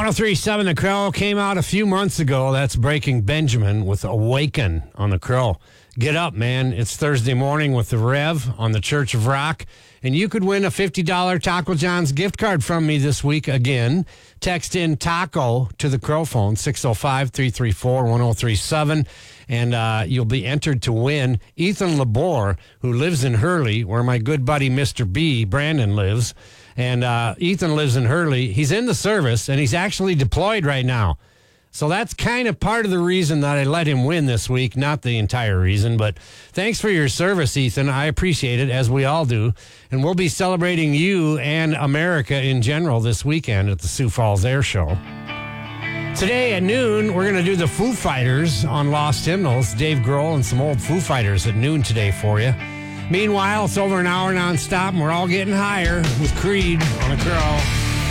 1037 The Crow came out a few months ago. That's Breaking Benjamin with Awaken on The Crow. Get up, man. It's Thursday morning with the Rev on the Church of Rock. And you could win a $50 Taco John's gift card from me this week again. Text in TACO to the Crow phone, 605-334-1037. And you'll be entered to win. Ethan Labor, who lives in Hurley, where my good buddy Mr. B, Brandon, lives. And Ethan lives in Hurley. He's in the service, and he's actually deployed right now. So that's kind of part of the reason that I let him win this week, not the entire reason. But thanks for your service, Ethan. I appreciate it, as we all do. And we'll be celebrating you and America in general this weekend at the Sioux Falls Air Show. Today at noon, we're going to do the Foo Fighters on Lost Hymnals. Dave Grohl and some old Foo Fighters at noon today for you. Meanwhile, it's over an hour nonstop, and we're all getting higher with Creed on The Crow.